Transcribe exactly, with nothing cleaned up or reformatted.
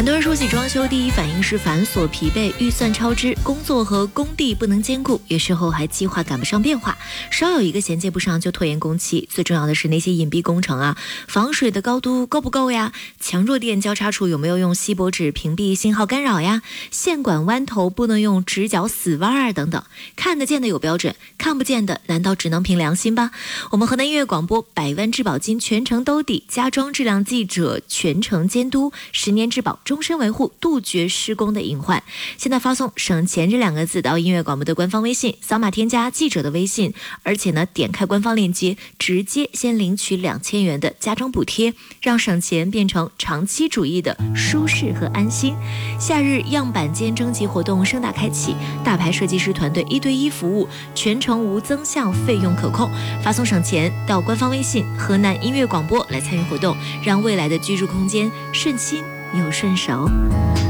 很多人说起装修，第一反应是繁琐疲惫、预算超支，工作和工地不能兼顾，有时候还计划赶不上变化，稍有一个衔接不上就拖延工期。最重要的是那些隐蔽工程啊，防水的高度够不够呀？强弱电交叉处有没有用锡箔纸屏蔽信号干扰呀？线管弯头不能用直角死弯啊，等等。看得见的有标准，看不见的难道只能凭良心吧？我们河南音乐广播百万质保金全程兜底，家装质量记者全程监督，十年质保终身维护，杜绝施工的隐患。现在发送省钱这两个字到音乐广播的官方微信，扫码添加记者的微信，而且呢点开官方链接，直接先领取两千元的家装补贴，让省钱变成长期主义的舒适和安心。夏日样板间征集活动盛大开启，大牌设计师团队一对一服务，全程无增项，费用可控。发送省钱到官方微信河南音乐广播来参与活动，让未来的居住空间顺心又顺手。